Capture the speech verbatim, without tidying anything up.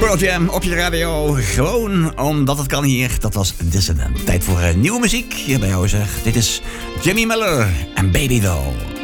Pearl Jam op je radio. Gewoon omdat het kan hier. Dat was Dissident. Tijd voor uh, nieuwe muziek hier bij jou zeg. Dit is Jimmy Miller en Baby Doll.